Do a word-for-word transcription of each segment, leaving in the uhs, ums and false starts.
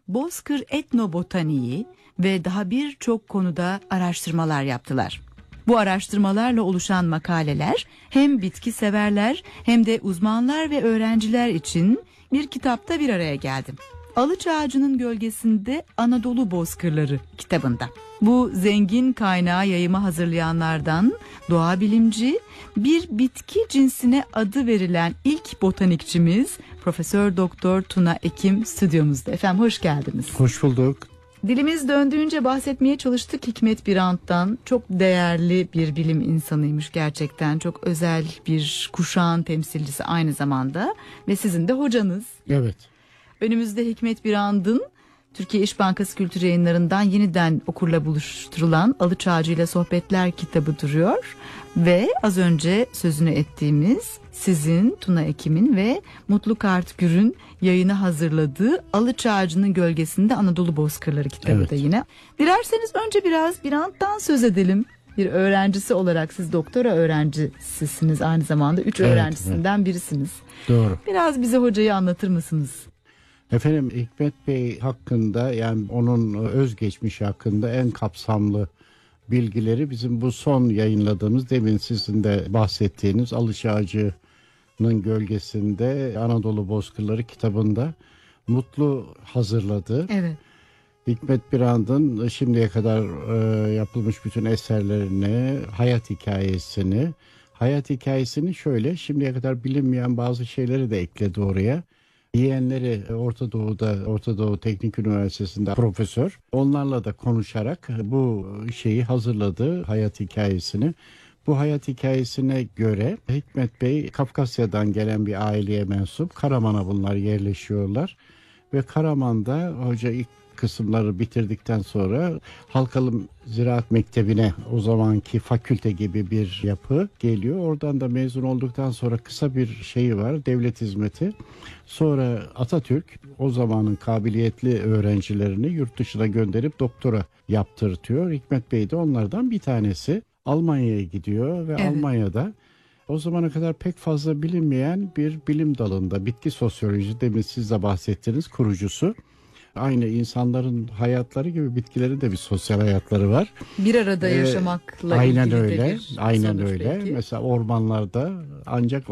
bozkır etnobotaniği ve daha birçok konuda araştırmalar yaptılar. Bu araştırmalarla oluşan makaleler hem bitki severler hem de uzmanlar ve öğrenciler için bir kitapta bir araya geldi. Alıç Ağacı'nın Gölgesinde Anadolu Bozkırları kitabında. Bu zengin kaynağı yayıma hazırlayanlardan doğa bilimci, bir bitki cinsine adı verilen ilk botanikçimiz Profesör Doktor Tuna Ekim stüdyomuzda. Efendim hoş geldiniz. Hoş bulduk. Dilimiz döndüğünce bahsetmeye çalıştık Hikmet Birand'dan. Çok değerli bir bilim insanıymış gerçekten. Çok özel bir kuşağın temsilcisi aynı zamanda ve sizin de hocanız. Evet. Önümüzde Hikmet Birand'ın Türkiye İş Bankası Kültür Yayınları'ndan yeniden okurla buluşturulan Alıç Ağacı ile Sohbetler kitabı duruyor. Ve az önce sözünü ettiğimiz sizin, Tuna Ekim'in ve Mutlu Kartgür'ün yayını hazırladığı Alıç Ağacı'nın Gölgesinde Anadolu Bozkırları kitabı Evet. da yine. Dilerseniz önce biraz Birand'dan söz edelim. Bir öğrencisi olarak siz doktora öğrencisisiniz aynı zamanda. Üç Evet, öğrencisinden evet. birisiniz. Doğru. Biraz bize hocayı anlatır mısınız? Efendim Hikmet Bey hakkında, yani onun özgeçmişi hakkında en kapsamlı bilgileri bizim bu son yayınladığımız, demin sizin de bahsettiğiniz Alıç Ağacı'nın Gölgesinde Anadolu Bozkırları kitabında Mutlu hazırladı. Evet. Hikmet Birand'ın şimdiye kadar e, yapılmış bütün eserlerini, hayat hikayesini, hayat hikayesini şöyle, şimdiye kadar bilinmeyen bazı şeyleri de ekledi oraya. Yeğenleri Orta Doğu'da, Orta Doğu Teknik Üniversitesi'nde profesör. Onlarla da konuşarak bu şeyi hazırladı, hayat hikayesini. Bu hayat hikayesine göre Hikmet Bey Kafkasya'dan gelen bir aileye mensup. Karaman'a bunlar yerleşiyorlar. Ve Karaman'da hoca ilk kısımları bitirdikten sonra Halkalı Ziraat Mektebi'ne, o zamanki fakülte gibi bir yapı geliyor. Oradan da mezun olduktan sonra kısa bir şeyi var, devlet hizmeti. Sonra Atatürk o zamanın kabiliyetli öğrencilerini yurt dışına gönderip doktora yaptırtıyor. Hikmet Bey de onlardan bir tanesi. Almanya'ya gidiyor ve Evet. Almanya'da o zamana kadar pek fazla bilinmeyen bir bilim dalında, bitki sosyoloji, demin siz de bahsettiğiniz kurucusu. Aynı insanların hayatları gibi bitkilerin de bir sosyal hayatları var. Bir arada Ee, yaşamakla aynen ilgili de öyle. bir Aynen sonuç öyle. belki. Mesela ormanlarda, ancak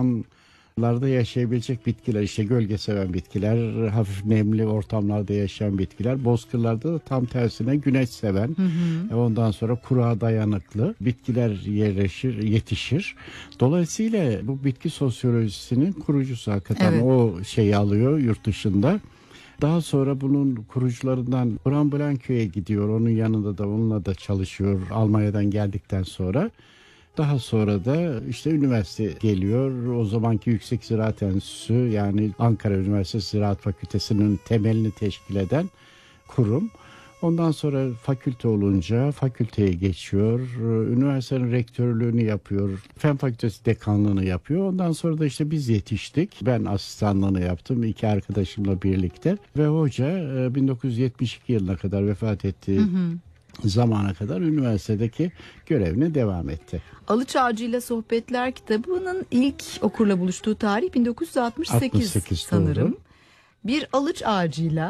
ormanlarda yaşayabilecek bitkiler, işte gölge seven bitkiler, hafif nemli ortamlarda yaşayan bitkiler. Bozkırlarda da tam tersine güneş seven, Hı hı. e ondan sonra kuruğa dayanıklı bitkiler yerleşir, yetişir. Dolayısıyla bu bitki sosyolojisinin kurucusu hakikaten, Evet. o şeyi alıyor yurt dışında. Daha sonra bunun kurucularından Bram Blanköy'e gidiyor. Onun yanında da, onunla da çalışıyor Almanya'dan geldikten sonra. Daha sonra da işte üniversite geliyor. O zamanki Yüksek Ziraat Enstitüsü, yani Ankara Üniversitesi Ziraat Fakültesi'nin temelini teşkil eden kurum. Ondan sonra fakülte olunca fakülteye geçiyor. Üniversitenin rektörlüğünü yapıyor. Fen Fakültesi dekanlığını yapıyor. Ondan sonra da işte biz yetiştik. Ben asistanlığını yaptım iki arkadaşımla birlikte. Ve hoca bin dokuz yüz yetmiş iki yılına kadar, vefat ettiği Hı hı. zamana kadar üniversitedeki görevine devam etti. Alıç Ağacı ile Sohbetler kitabının ilk okurla buluştuğu tarih bin dokuz yüz altmış sekiz, altmış sekiz sanırım. doğru. Bir alıç ağacıyla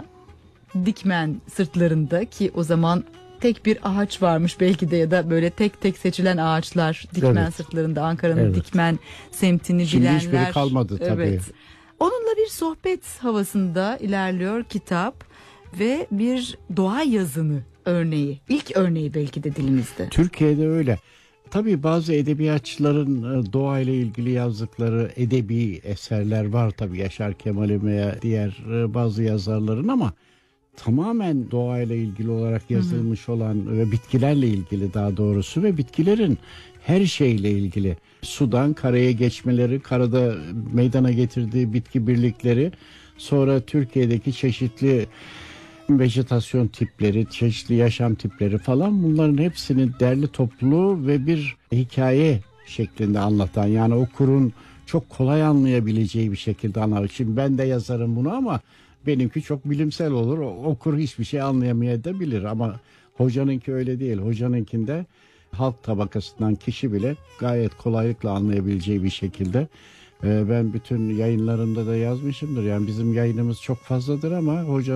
Dikmen sırtlarında, ki o zaman tek bir ağaç varmış belki de, ya da böyle tek tek seçilen ağaçlar Dikmen Evet. sırtlarında, Ankara'nın Evet. Dikmen semtini Şimdi bilenler. hiçbiri kalmadı tabii. Evet. Onunla bir sohbet havasında ilerliyor kitap ve bir doğa yazını örneği. İlk örneği belki de dilimizde. Türkiye'de öyle. Tabii bazı edebiyatçıların e, doğayla ilgili yazdıkları edebi eserler var, tabii Yaşar Kemal'in veya diğer e, bazı yazarların, ama tamamen doğayla ilgili olarak yazılmış olan ve bitkilerle ilgili, daha doğrusu, ve bitkilerin her şeyle ilgili, sudan karaya geçmeleri, karada meydana getirdiği bitki birlikleri, sonra Türkiye'deki çeşitli vejetasyon tipleri, çeşitli yaşam tipleri falan, bunların hepsini derli toplu ve bir hikaye şeklinde anlatan, yani okurun çok kolay anlayabileceği bir şekilde anlatıyor. Şimdi ben de yazarım bunu ama benimki çok bilimsel olur. Okur hiçbir şey anlayamayabilir, ama hocanınki öyle değil. Hocanınkinde halk tabakasından kişi bile gayet kolaylıkla anlayabileceği bir şekilde. Ben bütün yayınlarımda da yazmışımdır. Yani bizim yayınımız çok fazladır ama hoca